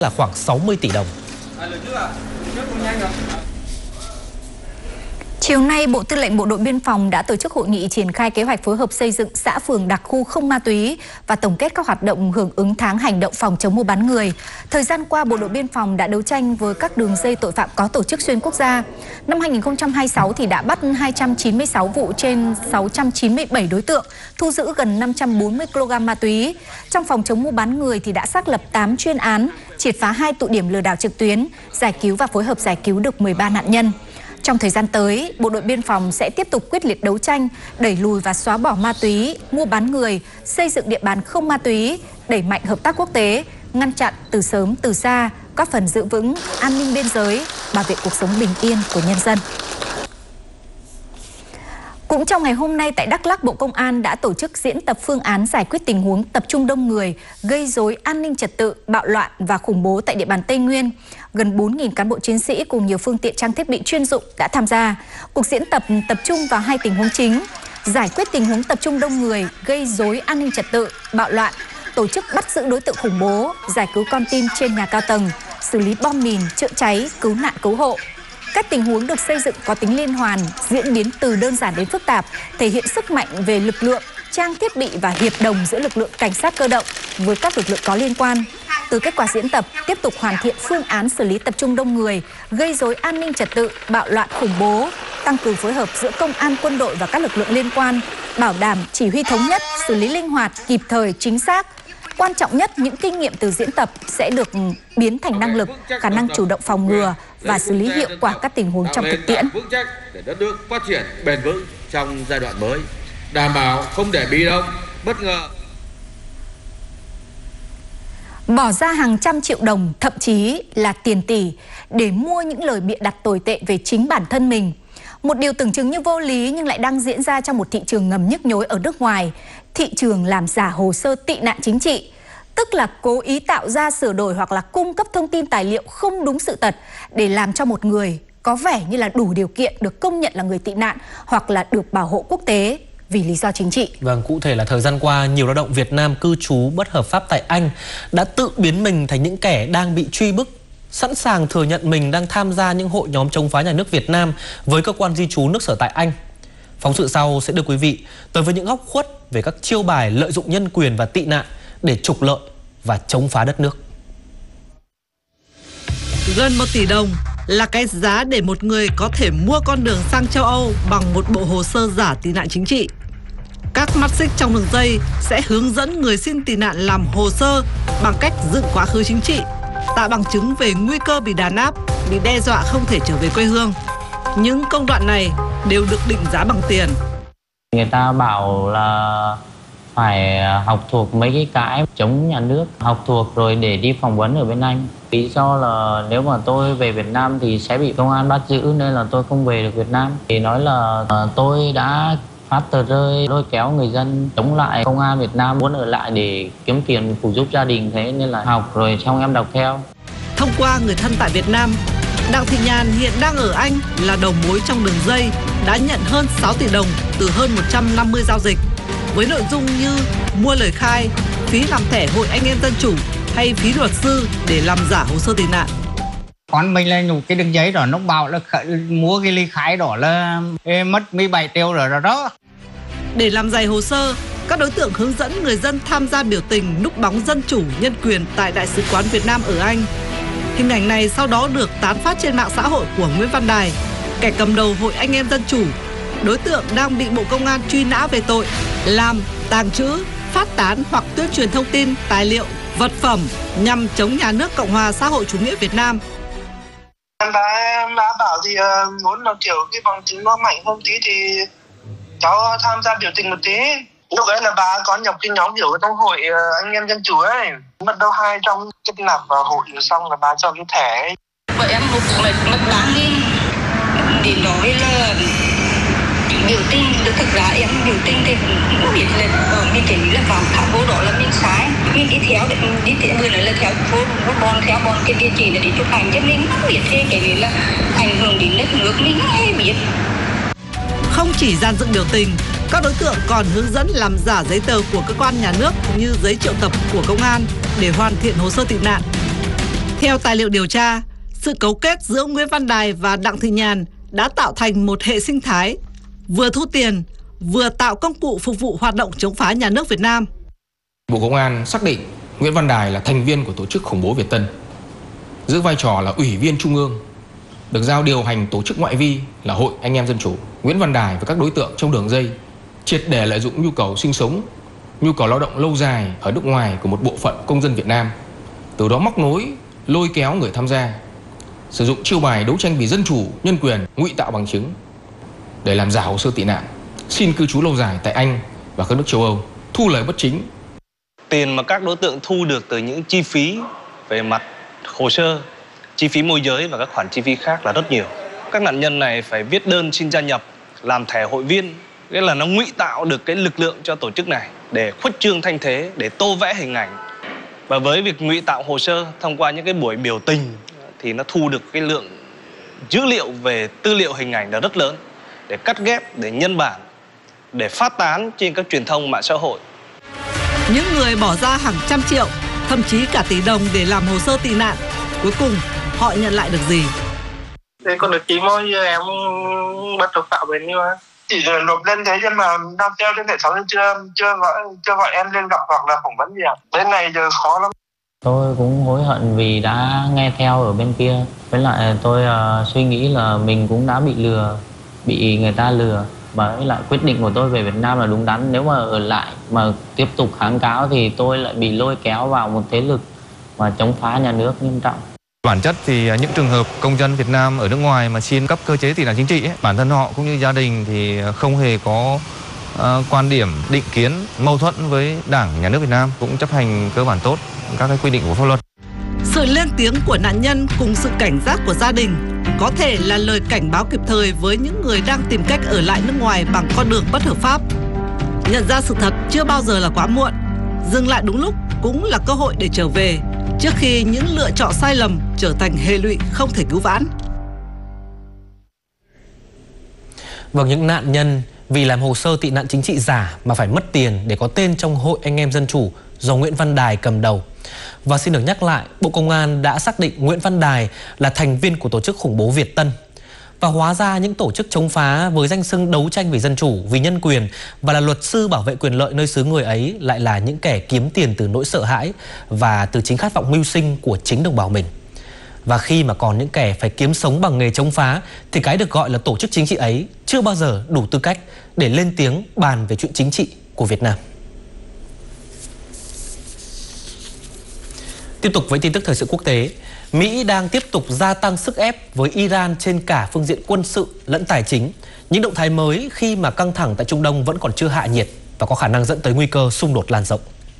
là khoảng 60 tỷ đồng. Chiều nay, Bộ Tư lệnh Bộ đội Biên phòng đã tổ chức hội nghị triển khai kế hoạch phối hợp xây dựng xã phường đặc khu không ma túy và tổng kết các hoạt động hưởng ứng tháng hành động phòng chống mua bán người. Thời gian qua, Bộ đội Biên phòng đã đấu tranh với các đường dây tội phạm có tổ chức xuyên quốc gia. Năm 2026 thì đã bắt 296 vụ trên 697 đối tượng, thu giữ gần 540 kg ma túy. Trong phòng chống mua bán người thì đã xác lập 8 chuyên án, triệt phá 2 tụ điểm lừa đảo trực tuyến, giải cứu và phối hợp giải cứu được 13 nạn nhân. Trong thời gian tới, Bộ đội Biên phòng sẽ tiếp tục quyết liệt đấu tranh, đẩy lùi và xóa bỏ ma túy, mua bán người, xây dựng địa bàn không ma túy, đẩy mạnh hợp tác quốc tế, ngăn chặn từ sớm từ xa, góp phần giữ vững an ninh biên giới, bảo vệ cuộc sống bình yên của nhân dân. Cũng trong ngày hôm nay tại Đắk Lắk, Bộ Công an đã tổ chức diễn tập phương án giải quyết tình huống tập trung đông người, gây rối an ninh trật tự, bạo loạn và khủng bố tại địa bàn Tây Nguyên. Gần 4.000 cán bộ chiến sĩ cùng nhiều phương tiện trang thiết bị chuyên dụng đã tham gia. Cuộc diễn tập trung vào 2 tình huống chính: giải quyết tình huống tập trung đông người, gây rối an ninh trật tự, bạo loạn, tổ chức bắt giữ đối tượng khủng bố, giải cứu con tin trên nhà cao tầng, xử lý bom mìn, chữa cháy, cứu nạn cứu hộ. Các tình huống được xây dựng có tính liên hoàn, diễn biến từ đơn giản đến phức tạp, thể hiện sức mạnh về lực lượng, trang thiết bị và hiệp đồng giữa lực lượng cảnh sát cơ động với các lực lượng có liên quan. Từ kết quả diễn tập, tiếp tục hoàn thiện phương án xử lý tập trung đông người, gây rối an ninh trật tự, bạo loạn khủng bố, tăng cường phối hợp giữa công an, quân đội và các lực lượng liên quan, bảo đảm chỉ huy thống nhất, xử lý linh hoạt, kịp thời, chính xác. Quan trọng nhất, những kinh nghiệm từ diễn tập sẽ được biến thành năng lực, khả năng chủ động phòng ngừa và xử lý hiệu quả các tình huống trong thực tiễn. Vững chắc để đất nước phát triển bền vững trong giai đoạn mới, đảm bảo không để bị động, bất ngờ. Bỏ ra hàng trăm triệu đồng, thậm chí là tiền tỷ để mua những lời bịa đặt tồi tệ về chính bản thân mình. Một điều tưởng chừng như vô lý nhưng lại đang diễn ra trong một thị trường ngầm nhức nhối ở nước ngoài. Thị trường làm giả hồ sơ tị nạn chính trị, tức là cố ý tạo ra, sửa đổi hoặc là cung cấp thông tin tài liệu không đúng sự thật để làm cho một người có vẻ như là đủ điều kiện được công nhận là người tị nạn hoặc là được bảo hộ quốc tế vì lý do chính trị. Vâng, cụ thể là thời gian qua, nhiều lao động Việt Nam cư trú bất hợp pháp tại Anh đã tự biến mình thành những kẻ đang bị truy bức, sẵn sàng thừa nhận mình đang tham gia những hội nhóm chống phá nhà nước Việt Nam với cơ quan di trú nước sở tại Anh. Phóng sự sau sẽ đưa quý vị tới với những góc khuất về các chiêu bài lợi dụng nhân quyền và tị nạn để trục lợi và chống phá đất nước. Gần 1 tỷ đồng là cái giá để một người có thể mua con đường sang châu Âu bằng một bộ hồ sơ giả tị nạn chính trị. Các mắt xích trong đường dây sẽ hướng dẫn người xin tị nạn làm hồ sơ bằng cách dựng quá khứ chính trị, tạo bằng chứng về nguy cơ bị đàn áp, bị đe dọa không thể trở về quê hương. Những công đoạn này đều được định giá bằng tiền. Người ta bảo là phải học thuộc mấy cái chống nhà nước, học thuộc rồi để đi phỏng vấn ở bên Anh. Lý do là nếu mà tôi về Việt Nam thì sẽ bị công an bắt giữ nên là tôi không về được Việt Nam. Thì nói là tôi đã phát tờ rơi lôi kéo người dân chống lại công an Việt Nam, muốn ở lại để kiếm tiền phụ giúp gia đình, thế nên là học rồi xong em đọc theo. Thông qua người thân tại Việt Nam, Đặng Thị Nhàn hiện đang ở Anh là đầu mối trong đường dây đã nhận hơn 6 tỷ đồng từ hơn 150 giao dịch với nội dung như mua lời khai, phí làm thẻ Hội Anh em Dân Chủ hay phí luật sư để làm giả hồ sơ tị nạn. Con mình là một cái đường giấy đó, nó bảo là mua cái ly khai đó là mất 17 triệu rồi đó. Để làm dày hồ sơ, các đối tượng hướng dẫn người dân tham gia biểu tình núp bóng dân chủ, nhân quyền tại Đại sứ quán Việt Nam ở Anh. Hình ảnh này sau đó được tán phát trên mạng xã hội của Nguyễn Văn Đài, kẻ cầm đầu Hội Anh em Dân Chủ, đối tượng đang bị Bộ Công an truy nã về tội làm, tàng trữ, phát tán hoặc tuyên truyền thông tin, tài liệu, vật phẩm nhằm chống nhà nước Cộng hòa xã hội chủ nghĩa Việt Nam. Em đã bảo thì muốn là kiểu cái bằng chứng nó mạnh hơn tí thì cháu tham gia biểu tình một tí. Lúc ấy là bà có nhập cái nhóm biểu trong Hội Anh em Dân Chủ ấy. Mất đâu 200 kết nạp vào hội xong là bà cho cái thẻ ấy. Vợ em một lần mất 3.000 để nói là biểu tình. Thực ra em biểu tình thì cũng biết là ở mình chỉ là vào thảo vô đó là mình sai. Mình đi theo người nói là theo phố bọn theo bọn cái địa chỉ là để chụp ảnh cho mình không biết thế, cái này là ảnh hưởng đến đất nước mình hay biết. Không chỉ gian dựng biểu tình, các đối tượng còn hướng dẫn làm giả giấy tờ của cơ quan nhà nước như giấy triệu tập của công an để hoàn thiện hồ sơ tị nạn. Theo tài liệu điều tra, sự cấu kết giữa Nguyễn Văn Đài và Đặng Thị Nhàn đã tạo thành một hệ sinh thái, vừa thu tiền, vừa tạo công cụ phục vụ hoạt động chống phá nhà nước Việt Nam. Bộ Công an xác định Nguyễn Văn Đài là thành viên của tổ chức khủng bố Việt Tân, giữ vai trò là ủy viên trung ương, được giao điều hành tổ chức ngoại vi là Hội Anh em Dân Chủ. Nguyễn Văn Đài và các đối tượng trong đường dây triệt để lợi dụng nhu cầu sinh sống, nhu cầu lao động lâu dài ở nước ngoài của một bộ phận công dân Việt Nam, từ đó móc nối, lôi kéo người tham gia, sử dụng chiêu bài đấu tranh vì dân chủ, nhân quyền, ngụy tạo bằng chứng để làm giả hồ sơ tị nạn, xin cư trú lâu dài tại Anh và các nước châu Âu, thu lời bất chính. Tiền mà các đối tượng thu được từ những chi phí về mặt hồ sơ, chi phí môi giới và các khoản chi phí khác là rất nhiều. Các nạn nhân này phải viết đơn xin gia nhập, làm thẻ hội viên, nghĩa là nó ngụy tạo được cái lực lượng cho tổ chức này để khuếch trương thanh thế, để tô vẽ hình ảnh. Và với việc ngụy tạo hồ sơ thông qua những cái buổi biểu tình thì nó thu được cái lượng dữ liệu về tư liệu hình ảnh là rất lớn để cắt ghép, để nhân bản, để phát tán trên các truyền thông mạng xã hội. Những người bỏ ra hàng trăm triệu, thậm chí cả tỷ đồng để làm hồ sơ tị nạn, cuối cùng họ nhận lại được gì? Thế còn được tí mỗi như em bắt đầu phạm bên như chỉ nộp lên thế nhưng mà đang treo trên hệ thống chưa gọi em lên gặp hoặc là phỏng vấn gì ạ? Bên này giờ khó lắm. Tôi cũng hối hận vì đã nghe theo ở bên kia. Với lại tôi suy nghĩ là mình cũng đã bị lừa, bị người ta lừa. Với lại quyết định của tôi về Việt Nam là đúng đắn. Nếu mà ở lại mà tiếp tục kháng cáo thì tôi lại bị lôi kéo vào một thế lực mà chống phá nhà nước nghiêm trọng. Bản chất thì những trường hợp công dân Việt Nam ở nước ngoài mà xin cấp cơ chế tị nạn chính trị ấy, bản thân họ cũng như gia đình thì không hề có quan điểm định kiến mâu thuẫn với Đảng, Nhà nước Việt Nam, cũng chấp hành cơ bản tốt các cái quy định của pháp luật. Sự lên tiếng của nạn nhân cùng sự cảnh giác của gia đình có thể là lời cảnh báo kịp thời với những người đang tìm cách ở lại nước ngoài bằng con đường bất hợp pháp. Nhận ra sự thật chưa bao giờ là quá muộn, dừng lại đúng lúc cũng là cơ hội để trở về trước khi những lựa chọn sai lầm trở thành hệ lụy không thể cứu vãn. Vâng, những nạn nhân vì làm hồ sơ tị nạn chính trị giả mà phải mất tiền để có tên trong Hội Anh em Dân Chủ do Nguyễn Văn Đài cầm đầu. Và xin được nhắc lại, Bộ Công an đã xác định Nguyễn Văn Đài là thành viên của tổ chức khủng bố Việt Tân. Và hóa ra những tổ chức chống phá với danh xưng đấu tranh vì dân chủ, vì nhân quyền và là luật sư bảo vệ quyền lợi nơi xứ người ấy lại là những kẻ kiếm tiền từ nỗi sợ hãi và từ chính khát vọng mưu sinh của chính đồng bào mình. Và khi mà còn những kẻ phải kiếm sống bằng nghề chống phá thì cái được gọi là tổ chức chính trị ấy chưa bao giờ đủ tư cách để lên tiếng bàn về chuyện chính trị của Việt Nam. Tiếp tục với tin tức thời sự quốc tế, Mỹ đang tiếp tục gia tăng sức ép với Iran trên cả phương diện quân sự lẫn tài chính. Những động thái mới khi mà căng thẳng tại Trung Đông vẫn còn chưa hạ nhiệt và có khả năng dẫn tới nguy cơ xung đột lan rộng.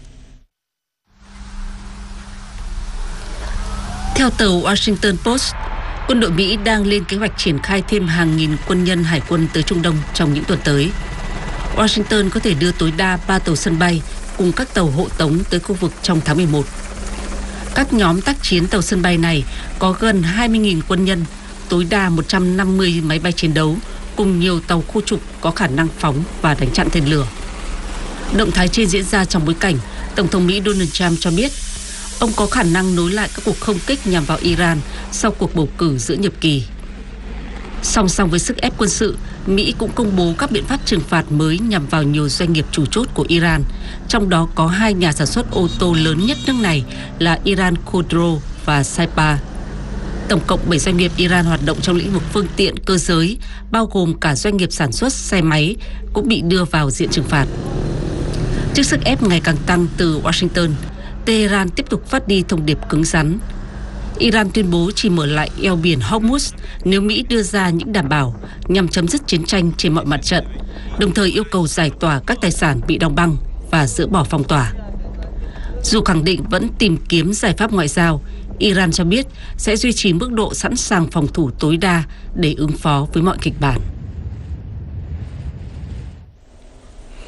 Theo tờ Washington Post, quân đội Mỹ đang lên kế hoạch triển khai thêm hàng nghìn quân nhân hải quân tới Trung Đông trong những tuần tới. Washington có thể đưa tối đa 3 tàu sân bay cùng các tàu hộ tống tới khu vực trong tháng 11. Các nhóm tác chiến tàu sân bay này có gần 20.000 quân nhân, tối đa 150 máy bay chiến đấu cùng nhiều tàu khu trục có khả năng phóng và đánh chặn tên lửa. Động thái trên diễn ra trong bối cảnh Tổng thống Mỹ Donald Trump cho biết ông có khả năng nối lại các cuộc không kích nhằm vào Iran sau cuộc bầu cử giữa nhiệm kỳ. Song song với sức ép quân sự, Mỹ cũng công bố các biện pháp trừng phạt mới nhằm vào nhiều doanh nghiệp chủ chốt của Iran, trong đó có 2 nhà sản xuất ô tô lớn nhất nước này là Iran Khodro và Saipa. Tổng cộng 7 doanh nghiệp Iran hoạt động trong lĩnh vực phương tiện cơ giới, bao gồm cả doanh nghiệp sản xuất xe máy, cũng bị đưa vào diện trừng phạt. Trước sức ép ngày càng tăng từ Washington, Tehran tiếp tục phát đi thông điệp cứng rắn. Iran tuyên bố chỉ mở lại eo biển Hormuz nếu Mỹ đưa ra những đảm bảo nhằm chấm dứt chiến tranh trên mọi mặt trận, đồng thời yêu cầu giải tỏa các tài sản bị đóng băng và dỡ bỏ phong tỏa. Dù khẳng định vẫn tìm kiếm giải pháp ngoại giao, Iran cho biết sẽ duy trì mức độ sẵn sàng phòng thủ tối đa để ứng phó với mọi kịch bản.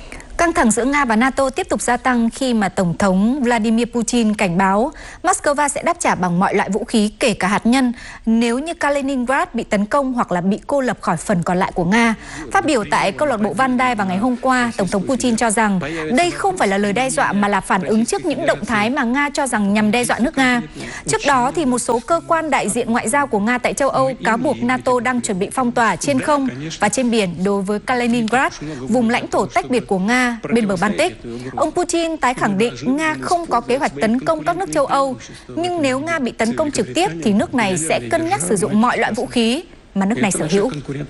Căng thẳng giữa Nga và NATO tiếp tục gia tăng khi mà Tổng thống Vladimir Putin cảnh báo Moscow sẽ đáp trả bằng mọi loại vũ khí, kể cả hạt nhân, nếu như Kaliningrad bị tấn công hoặc là bị cô lập khỏi phần còn lại của Nga. Phát biểu tại câu lạc bộ Vandai vào ngày hôm qua, Tổng thống Putin cho rằng đây không phải là lời đe dọa mà là phản ứng trước những động thái mà Nga cho rằng nhằm đe dọa nước Nga. Trước đó, thì một số cơ quan đại diện ngoại giao của Nga tại châu Âu cáo buộc NATO đang chuẩn bị phong tỏa trên không và trên biển đối với Kaliningrad, vùng lãnh thổ tách biệt của Nga bên bờ Baltic. Ông Putin tái khẳng định Nga không có kế hoạch tấn công các nước châu Âu, nhưng nếu Nga bị tấn công trực tiếp thì nước này sẽ cân nhắc sử dụng mọi loại vũ khí mà nước này sở hữu.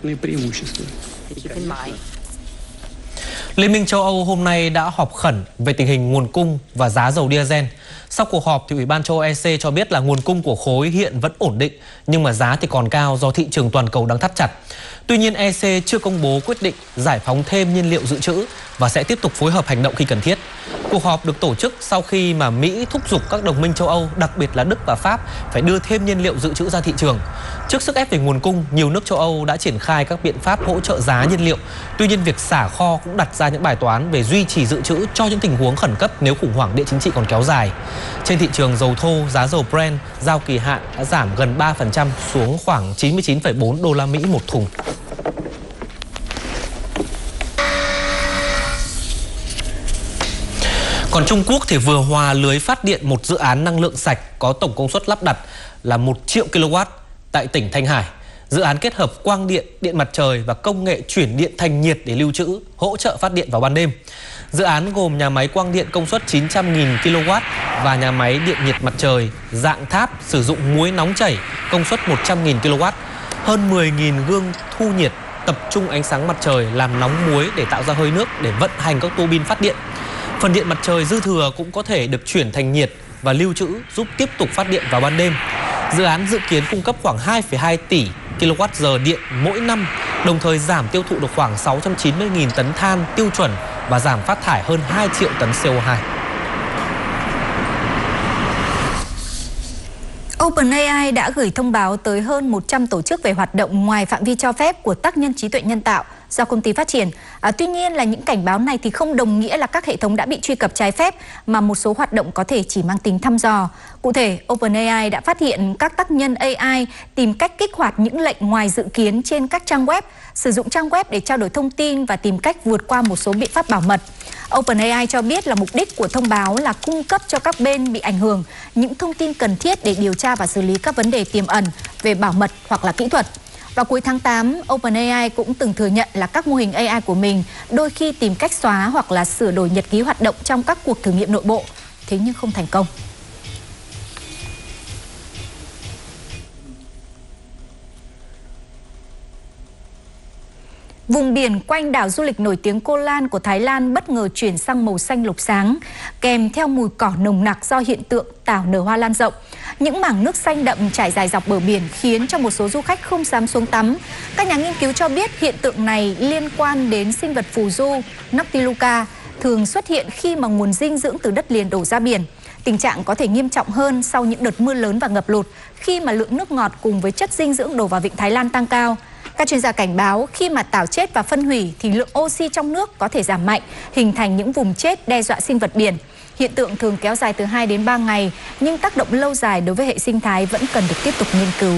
Liên minh châu Âu hôm nay đã họp khẩn về tình hình nguồn cung và giá dầu diesel. Sau cuộc họp, thì Ủy ban châu Âu EC cho biết là nguồn cung của khối hiện vẫn ổn định, nhưng mà giá thì còn cao do thị trường toàn cầu đang thắt chặt. Tuy nhiên, EC chưa công bố quyết định giải phóng thêm nhiên liệu dự trữ và sẽ tiếp tục phối hợp hành động khi cần thiết. Cuộc họp được tổ chức sau khi mà Mỹ thúc giục các đồng minh châu Âu, đặc biệt là Đức và Pháp, phải đưa thêm nhiên liệu dự trữ ra thị trường. Trước sức ép về nguồn cung, nhiều nước châu Âu đã triển khai các biện pháp hỗ trợ giá nhiên liệu. Tuy nhiên, việc xả kho cũng đặt ra những bài toán về duy trì dự trữ cho những tình huống khẩn cấp nếu khủng hoảng địa chính trị còn kéo dài. Trên thị trường dầu thô, giá dầu Brent giao kỳ hạn đã giảm gần 3% xuống khoảng 99,4 đô la Mỹ một thùng. Còn Trung Quốc thì vừa hòa lưới phát điện một dự án năng lượng sạch có tổng công suất lắp đặt là 1 triệu kW tại tỉnh Thanh Hải. Dự án kết hợp quang điện, điện mặt trời và công nghệ chuyển điện thành nhiệt để lưu trữ, hỗ trợ phát điện vào ban đêm. Dự án gồm nhà máy quang điện công suất 900.000 kW và nhà máy điện nhiệt mặt trời dạng tháp sử dụng muối nóng chảy công suất 100.000 kW. Hơn 10.000 gương thu nhiệt tập trung ánh sáng mặt trời làm nóng muối để tạo ra hơi nước để vận hành các tua bin phát điện. Phần điện mặt trời dư thừa cũng có thể được chuyển thành nhiệt và lưu trữ, giúp tiếp tục phát điện vào ban đêm. Dự án dự kiến cung cấp khoảng 2,2 tỷ kWh điện mỗi năm, đồng thời giảm tiêu thụ được khoảng 690.000 tấn than tiêu chuẩn và giảm phát thải hơn 2 triệu tấn CO2. OpenAI đã gửi thông báo tới hơn 100 tổ chức về hoạt động ngoài phạm vi cho phép của tác nhân trí tuệ nhân tạo do công ty phát triển. Tuy nhiên là những cảnh báo này thì không đồng nghĩa là các hệ thống đã bị truy cập trái phép, mà một số hoạt động có thể chỉ mang tính thăm dò. Cụ thể, OpenAI đã phát hiện các tác nhân AI tìm cách kích hoạt những lệnh ngoài dự kiến trên các trang web, sử dụng trang web để trao đổi thông tin và tìm cách vượt qua một số biện pháp bảo mật. OpenAI cho biết là mục đích của thông báo là cung cấp cho các bên bị ảnh hưởng những thông tin cần thiết để điều tra và xử lý các vấn đề tiềm ẩn về bảo mật hoặc là kỹ thuật. Vào cuối tháng 8, OpenAI cũng từng thừa nhận là các mô hình AI của mình đôi khi tìm cách xóa hoặc là sửa đổi nhật ký hoạt động trong các cuộc thử nghiệm nội bộ, thế nhưng không thành công. Vùng biển quanh đảo du lịch nổi tiếng Cô Lan của Thái Lan bất ngờ chuyển sang màu xanh lục sáng, kèm theo mùi cỏ nồng nặc do hiện tượng tảo nở hoa lan rộng. Những mảng nước xanh đậm trải dài dọc bờ biển khiến cho một số du khách không dám xuống tắm. Các nhà nghiên cứu cho biết hiện tượng này liên quan đến sinh vật phù du Noctiluca, thường xuất hiện khi mà nguồn dinh dưỡng từ đất liền đổ ra biển. Tình trạng có thể nghiêm trọng hơn sau những đợt mưa lớn và ngập lụt khi mà lượng nước ngọt cùng với chất dinh dưỡng đổ vào vịnh Thái Lan tăng cao. Các chuyên gia cảnh báo khi mà tảo chết và phân hủy thì lượng oxy trong nước có thể giảm mạnh, hình thành những vùng chết đe dọa sinh vật biển. Hiện tượng thường kéo dài từ 2 đến 3 ngày, nhưng tác động lâu dài đối với hệ sinh thái vẫn cần được tiếp tục nghiên cứu.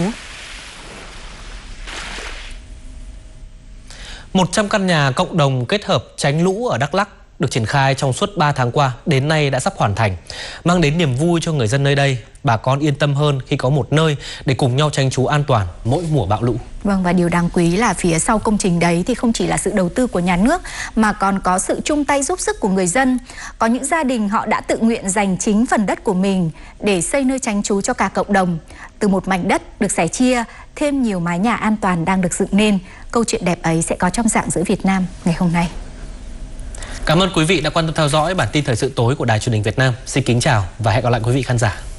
100 căn nhà cộng đồng kết hợp tránh lũ ở Đắk Lắk được triển khai trong suốt 3 tháng qua, đến nay đã sắp hoàn thành, mang đến niềm vui cho người dân nơi đây. Bà con yên tâm hơn khi có một nơi để cùng nhau tránh trú an toàn mỗi mùa bão lũ. Vâng, và điều đáng quý là phía sau công trình đấy thì không chỉ là sự đầu tư của nhà nước mà còn có sự chung tay giúp sức của người dân. Có những gia đình họ đã tự nguyện dành chính phần đất của mình để xây nơi tránh trú cho cả cộng đồng. Từ một mảnh đất được sẻ chia, thêm nhiều mái nhà an toàn đang được dựng nên. Câu chuyện đẹp ấy sẽ có trong Dạng Dỡ Việt Nam ngày hôm nay. Cảm ơn quý vị đã quan tâm theo dõi bản tin thời sự tối của Đài Truyền hình Việt Nam. Xin kính chào và hẹn gặp lại quý vị khán giả.